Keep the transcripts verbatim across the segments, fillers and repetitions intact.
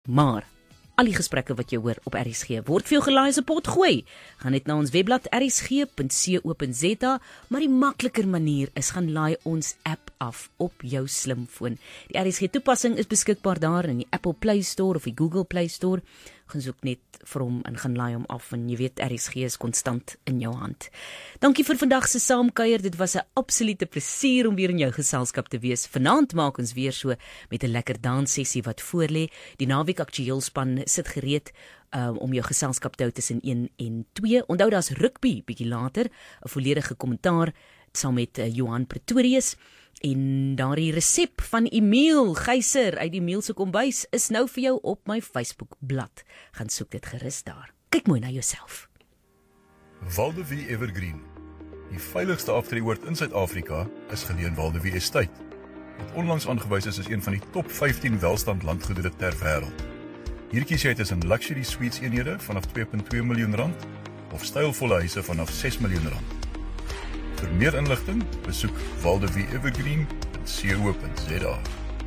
Maar al die gesprekke wat jy hoor op R S G word vir jou gelaai as 'n pot gooi. Gaan net na ons webblad r s g punt co punt z a, maar die makliker manier is gaan laai ons app af op jou slimfoon. Die R S G toepassing is beskikbaar daar in die Apple Play Store of die Google Play Store. Gaan soek net vir hom en gaan laai hom af en jy weet R S G is konstant in jou hand. Dankie vir vandag se saamkuier. Dit was 'n absolute plesier om weer in jou geselskap te wees. Vanaand maak ons weer so met 'n lekker danssessie wat voorlê. Die naweek aktueelspan sit gereed um, om jou geselskap te hou tussen een en twee. Onthou daar's rugby bietjie later, 'n volledige kommentaar saam met uh, Johan Pretorius. En daardie resep van Emiel Geyser uit Emiel se kombuis is nou vir jou op my Facebookblad. Gaan soek dit gerus daar. Kyk mooi na jouself. Waldevie Evergreen. Die veiligste aftreeoord in Suid-Afrika is geleë in Waldevie Estate, wat onlangs aangewys is as een van die top vyftien welstand landgoedere ter wêreld. Hier kies jy tussen luxury suites eenhede vanaf twee komma twee miljoen rand of stylvolle huise vanaf ses miljoen rand. Vir meer inligting, besoek waldevie evergreen punt co punt z a.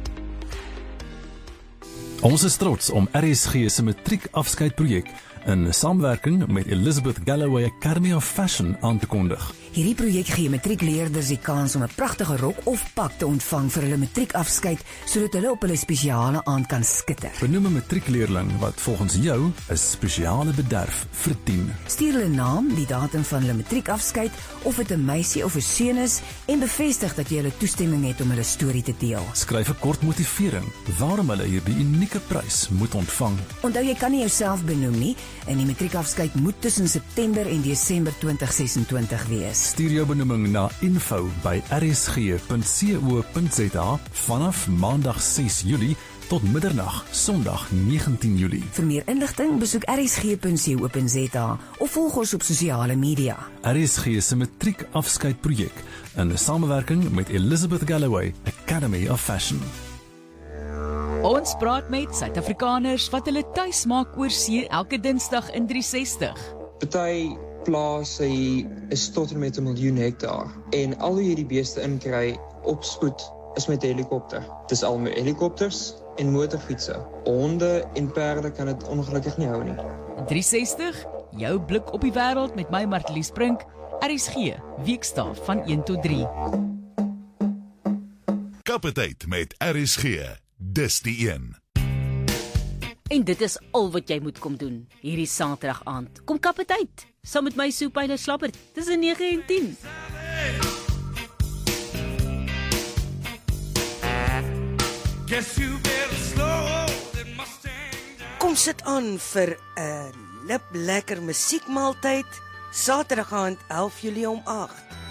Ons is trots om R S G se matriekafskeidprojek in saamwerking met Elizabeth Galloway Academy of Fashion aan te kondig. Hierdie projek gee matriekleerders die kans om 'n pragtige rok of pak te ontvang vir hulle matriekafskeid, sodat hulle op hulle spesiale aand kan skitter. Benoem 'n matriekleerling wat volgens jou 'n spesiale bederf verdien. Stuur hulle naam, die datum van hulle matriekafskeid, of dit 'n meisie of 'n seun is, en bevestig dat jy hulle toestemming het om hulle storie te deel. Skryf 'n kort motivering waarom hulle hierdie unieke prys moet ontvang. Onthou, jy kan nie jouself benoem nie, en die matriekafskeid moet tussen September en Desember twintig sesentwintig wees. Stuur jou benoeming na info by r s g punt co punt z a vanaf Maandag ses Julie tot middernag Sondag negentien Julie. Vir meer inligting besoek r s g punt co punt z a of volg ons op sosiale media. R S G se matriekafskeidprojek in samewerking met Elizabeth Galloway Academy of Fashion. Ons praat met Suid-Afrikaners wat hulle tuis maak oor see elke Dinsdag in drie sestig. Party plaas hy is tot en met 'n miljoen hektaar en al hoe jy die beeste inkry op spoed is met 'n helikopter. Dis al met helikopters en motorfietsse. Honde en perde kan dit ongelukkig nie hou nie. drie sestig, jou blik op die wêreld met my Martelies Brink, R S G, weekstaaf van een tot drie. Kapiteit met R S G, dis die een. En dit is al wat jy moet kom doen hierdie Saterdag aand. Kom kap dit uit, saam met my Soepyler Slappert. Dis in nege en tien. Kom sit aan vir 'n lip lekker musiekmaaltyd, Saterdag aand elf Julie om agt.